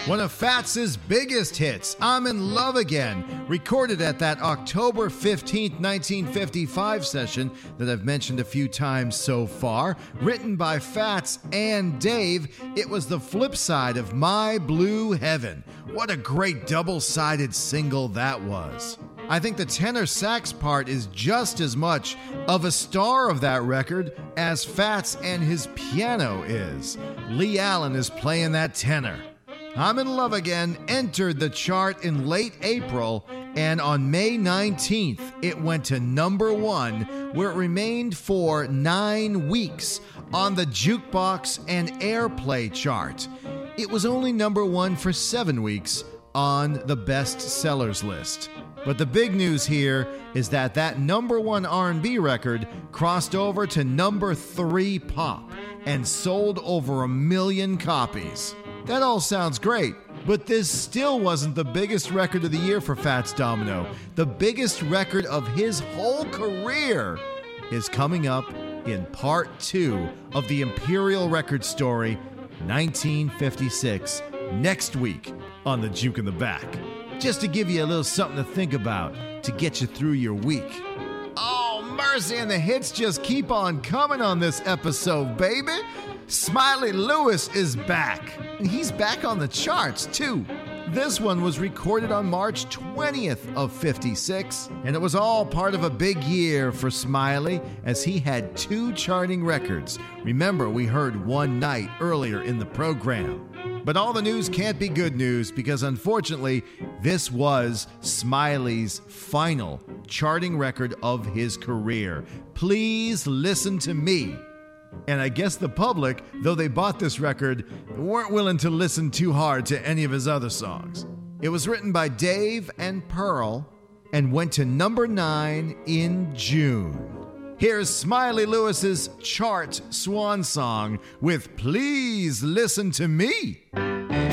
One of Fats' biggest hits, I'm in Love Again, recorded at that October 15th, 1955 session that I've mentioned a few times so far. Written by Fats and Dave, it was the flip side of My Blue Heaven. What a great double-sided single that was. I think the tenor sax part is just as much of a star of that record as Fats and his piano is. Lee Allen is playing that tenor. I'm in Love Again entered the chart in late April, and on May 19th, it went to number 1, where it remained for 9 weeks on the Jukebox and Airplay chart. It was only number 1 for 7 weeks on the best sellers list. But the big news here is that number 1 R&B record crossed over to number 3 pop and sold over 1 million copies. That all sounds great, but this still wasn't the biggest record of the year for Fats Domino. The biggest record of his whole career is coming up in part 2 of the Imperial Record Story, 1956, next week on The Juke in the Back. Just to give you a little something to think about to get you through your week. Oh, mercy, and the hits just keep on coming on this episode, baby. Smiley Lewis is back. And he's back on the charts, too. This one was recorded on March 20th of 56, and it was all part of a big year for Smiley as he had 2 charting records. Remember, we heard One Night earlier in the program. But all the news can't be good news because, unfortunately, this was Smiley's final charting record of his career. Please Listen to Me. And I guess the public, though they bought this record, weren't willing to listen too hard to any of his other songs. It was written by Dave and Pearl and went to number 9 in June. Here's Smiley Lewis's chart swan song with Please Listen to Me.